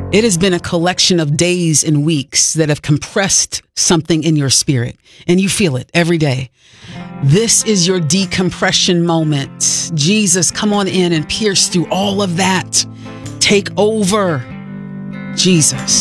It has been a collection of days and weeks that have compressed something in your spirit, and you feel it every day. This is your decompression moment. Jesus, come on in and pierce through all of that. Take over, Jesus.